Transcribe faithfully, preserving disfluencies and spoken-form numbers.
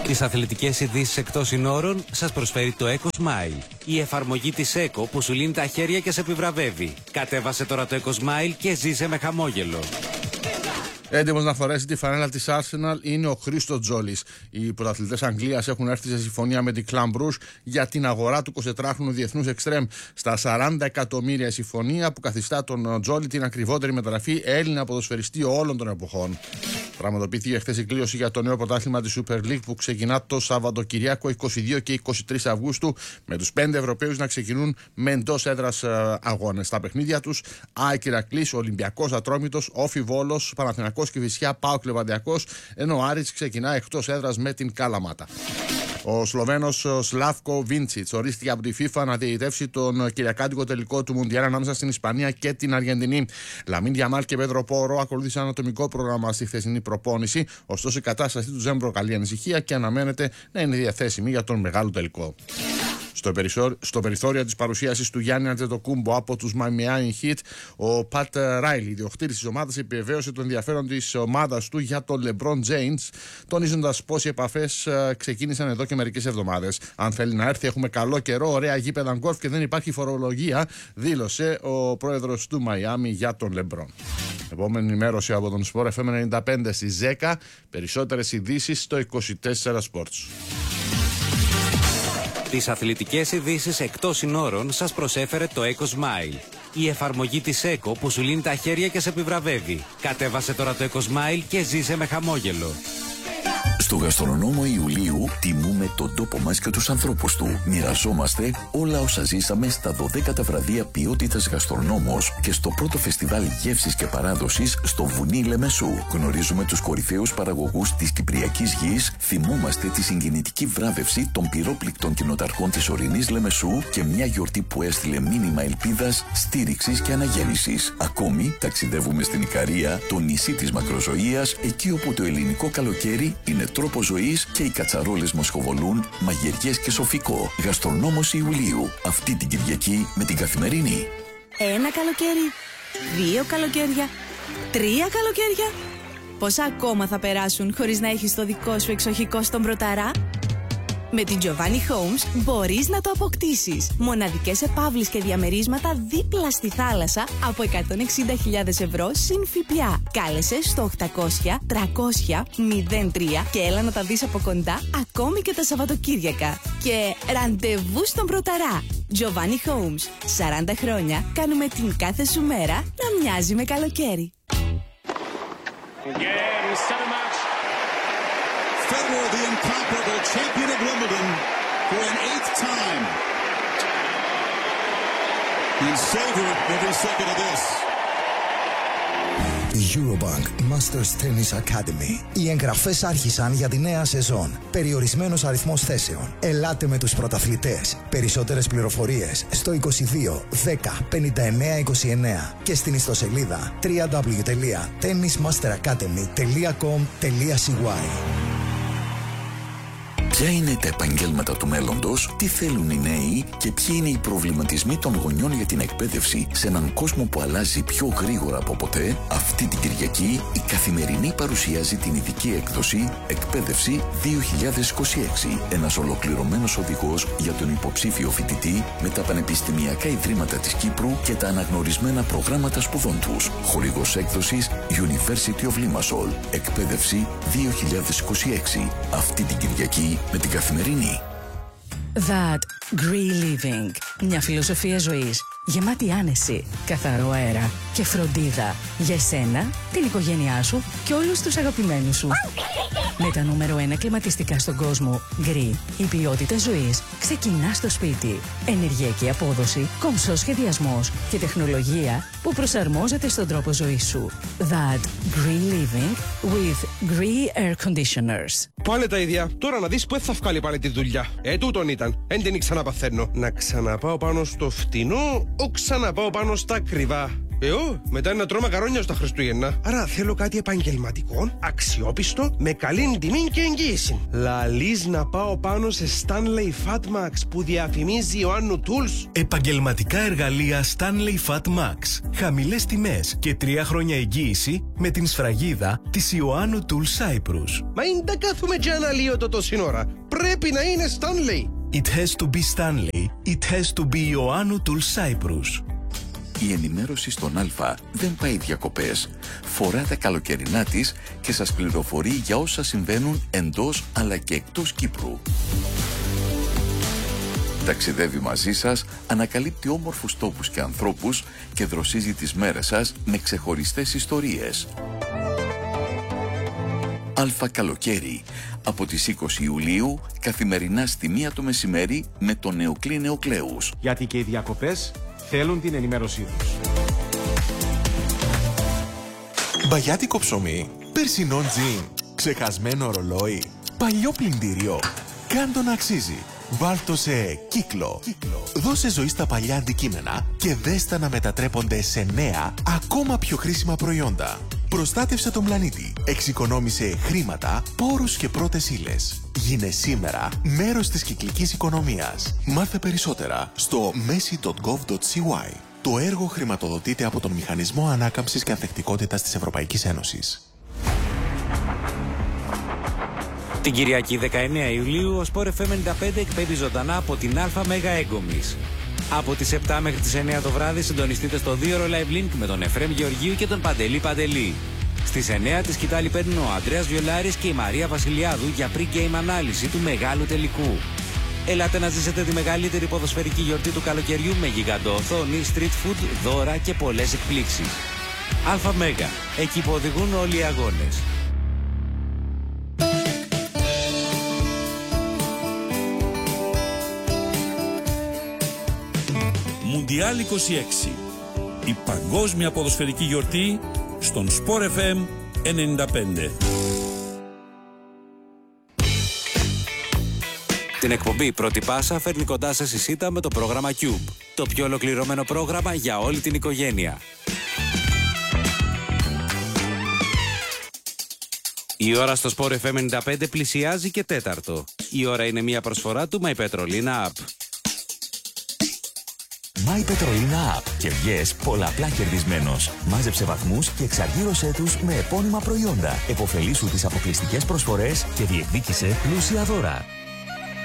Τις αθλητικές ειδήσεις εκτός συνόρων σας προσφέρει το EcoSmile. Η εφαρμογή της Eco που σου λύνει τα χέρια και σε επιβραβεύει. Κατέβασε τώρα το EcoSmile και ζήσε με χαμόγελο. Έτοιμος να φορέσει τη φανέλα της Arsenal είναι ο Χρήστο Τζόλης. Οι πρωταθλητές Αγγλίας έχουν έρθει σε συμφωνία με την Club Brugge για την αγορά του εικοσιτετράχρονου διεθνούς εξτρέμ στα σαράντα εκατομμύρια, συμφωνία που καθιστά τον Τζόλη την ακριβότερη μεταγραφή Έλληνα ποδοσφαιριστή όλων των εποχών. Πραγματοποιήθηκε χθες η κλήρωση για το νέο πρωτάθλημα της Super League που ξεκινά το Σαββατοκυριακό είκοσι δύο και είκοσι τρεις Αυγούστου, με τους πέντε Ευρωπαίους να ξεκινούν με εντός έδρας αγώνες. Στα παιχνίδια τους ΑΕΚ Ηρακλής, Ολυμπιακός Ατρόμητος, Όφι Βόλος, Παναθηναϊκός Κηφισιά, ΠΑΟΚ Λεβαδιακός, ενώ ο Άρης ξεκινά εκτός έδρας με την Καλαμάτα. Ο Σλοβαίνος Σλάβκο Βίντσιτς ορίστηκε από τη FIFA να διαιτεύσει τον κυριακάτικο τελικό του Μουντιάλ ανάμεσα στην Ισπανία και την Αργεντινή. Λαμίν Γιαμάλ και Πέντρο Πόρο ακολούθησαν ένα ατομικό πρόγραμμα στη χθεσινή προπόνηση, ωστόσο η κατάστασή τους δεν προκαλεί ανησυχία και αναμένεται να είναι διαθέσιμη για τον μεγάλο τελικό. Στο, περιθώριο, στο περιθώριο της παρουσίασης του Γιάννη Αντετοκούμπο από τους Miami Heat, ο Πατ Ράιλι, ιδιοκτήτης της ομάδας, επιβεβαίωσε το ενδιαφέρον της ομάδας του για τον LeBron James, τονίζοντας πως οι επαφές ξεκίνησαν εδώ και μερικές εβδομάδες. Αν θέλει να έρθει, έχουμε καλό καιρό, ωραία γήπεδα γκολφ και δεν υπάρχει φορολογία, δήλωσε ο πρόεδρος του Miami για τον LeBron. Επόμενη ενημέρωση από τον Sport εφ εμ ενενήντα πέντε στις δέκα. Περισσότερες ειδήσεις στο είκοσι τέσσερα Sports. Τις αθλητικές ειδήσεις εκτός συνόρων σας προσέφερε το EcoSmile. Η εφαρμογή της Eco που σου λύνει τα χέρια και σε επιβραβεύει. Κατέβασε τώρα το EcoSmile και ζήσε με χαμόγελο. Στο Γαστρονόμο Ιουλίου τιμούμε τον τόπο μας και τους ανθρώπους του. Μοιραζόμαστε όλα όσα ζήσαμε στα δωδέκατα βραδεία ποιότητας Γαστρονόμος και στο πρώτο φεστιβάλ γεύσης και παράδοσης στο βουνί Λεμεσού. Γνωρίζουμε τους κορυφαίους παραγωγούς της Κυπριακής Γης, θυμόμαστε τη συγκινητική βράβευση των πυρόπληκτων κοινοταρχών της ορεινής Λεμεσού και μια γιορτή που έστειλε μήνυμα ελπίδας, στήριξης και αναγέννησης. Ακόμη ταξιδεύουμε στην Ικαρία, το νησί της μακροζωίας, εκεί όπου το ελληνικό καλοκαίρι είναι τρόπο ζωής και οι κατσαρόλες μας χοβολούν μαγειριές και σοφικό. Γαστρονόμος Ιουλίου, αυτή την Κυριακή με την Καθημερινή. Ένα καλοκαίρι, δύο καλοκαίρια, τρία καλοκαίρια. Πόσα ακόμα θα περάσουν χωρίς να έχεις το δικό σου εξοχικό στον Πρωταρά? Με την Giovanni Homes μπορείς να το αποκτήσεις. Μοναδικές επαύλεις και διαμερίσματα δίπλα στη θάλασσα από εκατόν εξήντα χιλιάδες ευρώ συν ΦΠΑ. Κάλεσε στο οκτακόσια τριακόσια μηδέν τρία και έλα να τα δεις από κοντά ακόμη και τα Σαββατοκύριακα. Και ραντεβού στον Πρωταρά. Giovanni Homes. σαράντα χρόνια κάνουμε την κάθε σου μέρα να μοιάζει με καλοκαίρι. Federer, the incomparable champion of Wimbledon for an eighth time. And savor every second of this. Eurobank Masters Tennis Academy. Οι εγγραφές άρχισαν για τη νέα σεζόν. Περιορισμένος αριθμός θέσεων. Ελάτε με τους πρωταθλητές. Περισσότερες πληροφορίες στο είκοσι δύο δέκα πενήντα εννέα είκοσι εννέα και στην ιστοσελίδα double-u double-u double-u τελεία tennis master academy τελεία com τελεία c y. Ποια είναι τα επαγγέλματα του μέλλοντος, τι θέλουν οι νέοι και ποιοι είναι οι προβληματισμοί των γονιών για την εκπαίδευση σε έναν κόσμο που αλλάζει πιο γρήγορα από ποτέ? Αυτή την Κυριακή η Καθημερινή παρουσιάζει την ειδική έκδοση Εκπαίδευση δύο χιλιάδες είκοσι έξι. Ένας ολοκληρωμένος οδηγός για τον υποψήφιο φοιτητή με τα πανεπιστημιακά ιδρύματα της Κύπρου και τα αναγνωρισμένα προγράμματα σπουδών τους. Χορηγός έκδοσης University of Limassol. Εκπαίδευση δύο χιλιάδες είκοσι έξι. Αυτή την Κυριακή με την Καθημερινή. That Green Living. Μια φιλοσοφία ζωής γεμάτη άνεση, καθαρό αέρα και φροντίδα για εσένα, την οικογένειά σου και όλους τους αγαπημένους σου. Με τα νούμερο ένα κλιματιστικά στον κόσμο, Green, η ποιότητα ζωής ξεκινά στο σπίτι. Ενεργειακή απόδοση, κομψός σχεδιασμός και τεχνολογία που προσαρμόζεται στον τρόπο ζωής σου. That Green Living with Green Air Conditioners. Πάλι τα ίδια. Τώρα να δεις που θα βγάλει πάλι τη δουλειά. Ε, τούτον ήταν. Εν την ξαναπαθαίνω. Να ξαναπάω πάνω στο φτηνό, ο ξαναπάω πάνω στα ακριβά. Εγώ, μετά να τρώω μακαρόνια στα Χριστούγεννα. Άρα θέλω κάτι επαγγελματικό, αξιόπιστο, με καλή τιμή και εγγύηση. Λαλείς να πάω πάνω σε Stanley Fatmax που διαφημίζει Ιωάννου Tools. Επαγγελματικά εργαλεία Stanley Fatmax. Χαμηλές τιμές και τρία χρόνια εγγύηση με την σφραγίδα της Ιωάννου Tools Cyprus. Μα είναι τα κάθομαι και αναλύω το τόση ώρα. Πρέπει να είναι Stanley. It has to be Stanley. It has to be Ιωάννου Tools Cyprus. Η ενημέρωση στον Α δεν πάει διακοπές. Φορά τα καλοκαιρινά της και σας πληροφορεί για όσα συμβαίνουν εντός αλλά και εκτός Κύπρου. Ταξιδεύει μαζί σας, ανακαλύπτει όμορφους τόπους και ανθρώπους και δροσίζει τις μέρες σας με ξεχωριστές ιστορίες. Α Καλοκαίρι, από τις είκοσι Ιουλίου, καθημερινά στη μία το μεσημέρι με τον Νεοκλή Νεοκλέους. Γιατί και οι διακοπές θέλουν την ενημέρωσή τους. Μπαγιάτικο ψωμί, περσινό τζιν, ξεχασμένο ρολόι, παλιό πλυντήριο. Κάν το να αξίζει. Βάλ' το σε κύκλο. κύκλο. Δώσε ζωή στα παλιά αντικείμενα και δες τα να μετατρέπονται σε νέα, ακόμα πιο χρήσιμα προϊόντα. Προστάτευσε τον πλανήτη. Εξοικονόμησε χρήματα, πόρους και πρώτες ύλες. Γίνε σήμερα μέρος της κυκλικής οικονομίας. Μάθε περισσότερα στο μέση τελεία γκοβ τελεία σι γουάι. Το έργο χρηματοδοτείται από τον Μηχανισμό Ανάκαμψης και Ανθεκτικότητας της Ευρωπαϊκής Ένωσης. Την Κυριακή δεκαεννέα Ιουλίου ο Sport εφ εμ ενενήντα πέντε εκπέμπει ζωντανά από την Α Μέγα Έγκομης. Από τις επτά μέχρι τις εννέα το βράδυ συντονιστείτε στο δύο ώρο Live Link με τον Εφραίμ Γεωργίου και τον Παντελή Παντελή. Στις εννέα τη σκητάλη παίρνουν ο Ανδρέας Βιολάρης και η Μαρία Βασιλιάδου για pre-game ανάλυση του μεγάλου τελικού. Ελάτε να ζήσετε τη μεγαλύτερη ποδοσφαιρική γιορτή του καλοκαιριού με γιγαντοοθόνη, street food, δώρα και πολλές εκπλήξεις. Α Μέγα, εκεί που οδηγούν όλοι οι αγώνες. Μουντιάλ είκοσι έξι. Η παγκόσμια ποδοσφαιρική γιορτή στον Sport εφ εμ ενενήντα πέντε. Την εκπομπή Πρώτη Πάσα φέρνει κοντά σας η ΣΥΤΑ με το πρόγραμμα Cube. Το πιο ολοκληρωμένο πρόγραμμα για όλη την οικογένεια. Η ώρα στο Sport εφ εμ ενενήντα πέντε πλησιάζει και τέταρτο. Η ώρα είναι μια προσφορά του My Petrolina App. My Petrolina App και βγες πολλαπλά κερδισμένος. Μάζεψε βαθμούς και εξαργύρωσέ τους με επώνυμα προϊόντα. Εποφελήσου τις αποκλειστικές προσφορές και διεκδίκησε πλούσια δώρα.